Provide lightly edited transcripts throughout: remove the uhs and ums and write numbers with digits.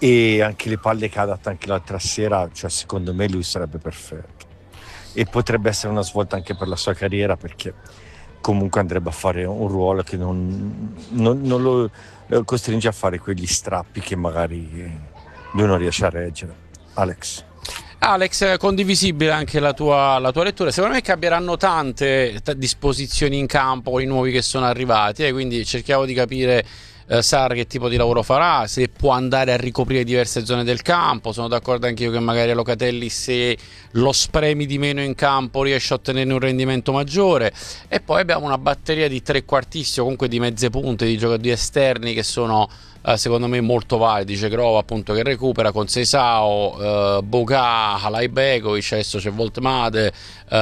e anche le palle che ha dato anche l'altra sera, cioè secondo me lui sarebbe perfetto e potrebbe essere una svolta anche per la sua carriera, perché comunque andrebbe a fare un ruolo che non lo costringe a fare quegli strappi che magari lui non riesce a reggere. Alex, condivisibile anche la tua lettura. Secondo me cambieranno tante disposizioni in campo con i nuovi che sono arrivati, quindi cerchiamo di capire Sarri che tipo di lavoro farà, se può andare a ricoprire diverse zone del campo. Sono d'accordo anche io che magari a Locatelli, se lo spremi di meno in campo, riesce a ottenere un rendimento maggiore. E poi abbiamo una batteria di trequartisti o comunque di mezze punte, di giocatori esterni che sono secondo me molto validi. C'è Grova appunto che recupera con Seisao, Boga, Halaibegovic, adesso c'è Voltmade,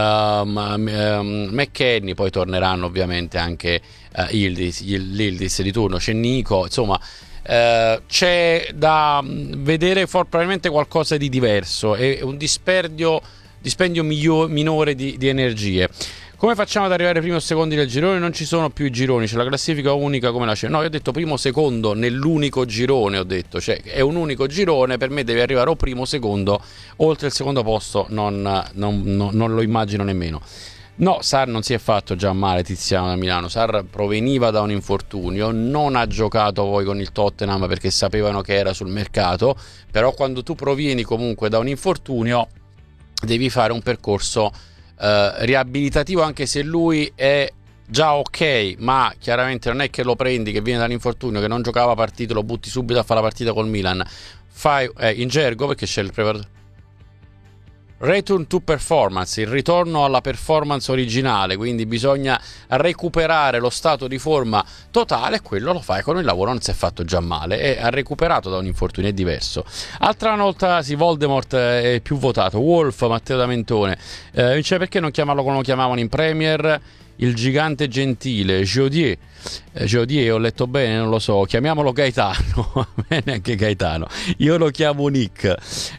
McKennie, poi torneranno ovviamente anche l'Yildiz di turno, c'è Nico, insomma c'è da vedere probabilmente qualcosa di diverso e un dispendio minore di energie. Come facciamo ad arrivare primi o secondi nel girone? Non ci sono più i gironi, c'è la classifica unica come la c'è. No, io ho detto primo o secondo nell'unico girone, ho detto, cioè è un unico girone, per me deve arrivare o primo o secondo, oltre il secondo posto non lo immagino nemmeno. No, Sarr non si è fatto già male Tiziano da Milano. Sarr proveniva da un infortunio, non ha giocato poi con il Tottenham perché sapevano che era sul mercato, però quando tu provieni comunque da un infortunio devi fare un percorso riabilitativo, anche se lui è già ok, ma chiaramente non è che lo prendi che viene dall'infortunio, che non giocava partite, lo butti subito a fare la partita col Milan, fai in gergo, perché c'è il preparatore, return to performance, il ritorno alla performance originale, quindi bisogna recuperare lo stato di forma totale, e quello lo fai con il lavoro, non si è fatto già male, e ha recuperato da un infortunio, è diverso. Altra nota, sì, Voldemort è più votato, Wolf, Matteo da Mentone, cioè perché non chiamarlo come lo chiamavano in Premier, il gigante gentile, Jodier, ho letto bene, non lo so, chiamiamolo Gaetano, va bene anche Gaetano, io lo chiamo Nick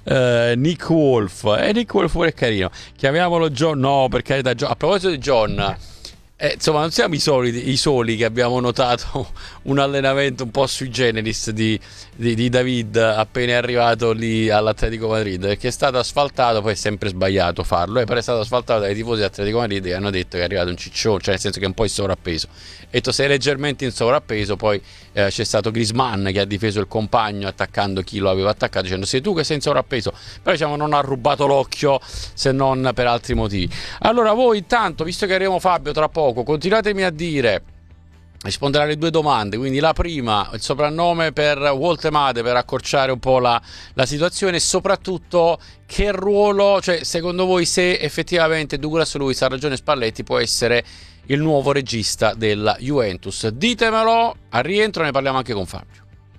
Wolf, Nick Wolf pure è carino, chiamiamolo John, no per carità, a proposito di John, insomma non siamo i soli che abbiamo notato un allenamento un po' sui generis di David appena è arrivato lì all'Atletico Madrid, perché è stato asfaltato, poi è sempre sbagliato farlo, però è stato asfaltato dai tifosi dell'Atletico Madrid che hanno detto che è arrivato un ciccione, cioè nel senso che è un po' in sovrappeso. E tu sei leggermente in sovrappeso, poi c'è stato Griezmann che ha difeso il compagno attaccando chi lo aveva attaccato, dicendo sei tu che sei in sovrappeso, però diciamo non ha rubato l'occhio se non per altri motivi. Allora voi intanto, visto che arriviamo Fabio tra poco, continuatemi a dire, rispondere alle due domande, quindi la prima, il soprannome per Voltemade per accorciare un po' la situazione, e soprattutto che ruolo, cioè secondo voi se effettivamente Douglas Luiz ha ragione Spalletti può essere il nuovo regista della Juventus. Ditemelo, al rientro ne parliamo anche con Fabio.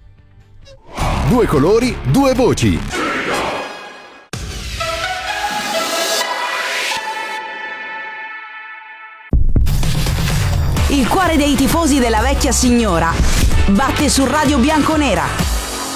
Due colori, due voci. Il cuore dei tifosi della vecchia signora batte su Radio Bianconera.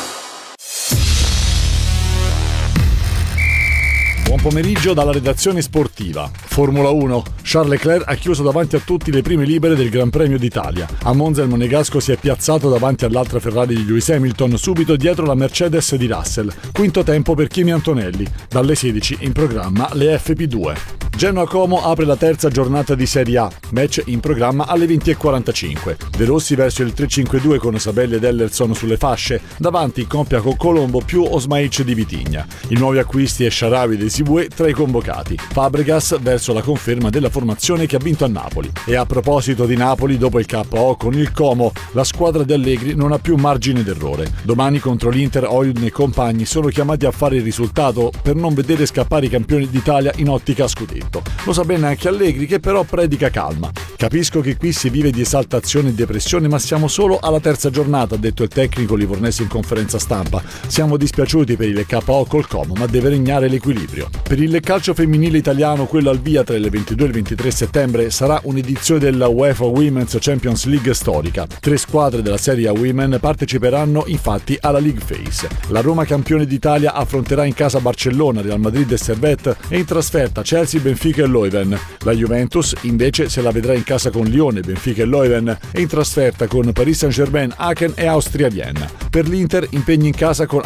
Buon pomeriggio dalla redazione sportiva. Formula 1. Charles Leclerc ha chiuso davanti a tutti le prime libere del Gran Premio d'Italia. A Monza il monegasco si è piazzato davanti all'altra Ferrari di Lewis Hamilton, subito dietro la Mercedes di Russell. Quinto tempo per Kimi Antonelli. Dalle 16 in programma le FP2. Genoa-Como apre la terza giornata di Serie A, match in programma alle 20:45. De Rossi verso il 3-5-2 con Sabelli ed Ellerson sulle fasce, davanti in coppia con Colombo più Osmaic di Vitigna. I nuovi acquisti e Sharawi dei Sibue tra i convocati. Fabregas verso la conferma della formazione che ha vinto a Napoli. E a proposito di Napoli, dopo il KO con il Como, la squadra di Allegri non ha più margine d'errore. Domani contro l'Inter, Oyun e compagni sono chiamati a fare il risultato per non vedere scappare i campioni d'Italia in ottica scudetto. Lo sa bene anche Allegri, che però predica calma. Capisco che qui si vive di esaltazione e depressione, ma siamo solo alla terza giornata, ha detto il tecnico livornese in conferenza stampa. Siamo dispiaciuti per il KO col Como, ma deve regnare l'equilibrio. Per il calcio femminile italiano, quello al via tra il 22 e il 23 settembre, sarà un'edizione della UEFA Women's Champions League storica. 3 squadre della Serie A Women parteciperanno infatti alla League Phase. La Roma campione d'Italia affronterà in casa Barcellona, Real Madrid e Servette, e in trasferta Chelsea, Benfica e Leuven. La Juventus invece se la vedrà in casa con Lione, Benfica e Leuven, e in trasferta con Paris Saint-Germain, Aachen e Austria Vienna. Per l'Inter impegni in casa con